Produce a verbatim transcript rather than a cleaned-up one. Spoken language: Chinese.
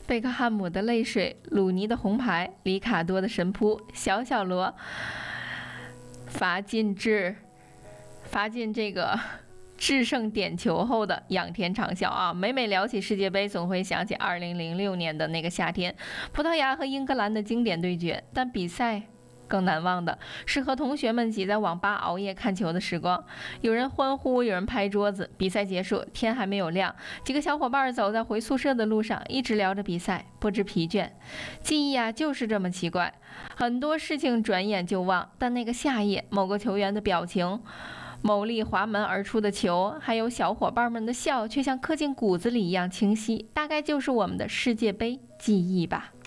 贝克汉姆的泪水，鲁尼的红牌，里卡多的神扑，小小罗罚进至罚进这个制胜点球后的仰天长啸啊！每每聊起世界杯，总会想起二零零六年的那个夏天，葡萄牙和英格兰的经典对决。但比赛更难忘的是和同学们挤在网吧熬夜看球的时光，有人欢呼，有人拍桌子。比赛结束，天还没有亮，几个小伙伴走在回宿舍的路上，一直聊着比赛，不知疲倦。记忆啊，就是这么奇怪，很多事情转眼就忘，但那个夏夜，某个球员的表情，某粒滑门而出的球，还有小伙伴们的笑，却像刻进骨子里一样清晰，大概就是我们的世界杯记忆吧。